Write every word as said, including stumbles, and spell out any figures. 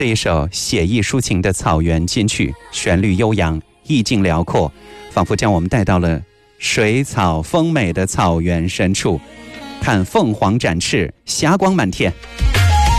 这一首写意抒情的草原金曲，旋律悠扬，意境辽阔，仿佛将我们带到了水草丰美的草原深处，看凤凰展翅，霞光满天。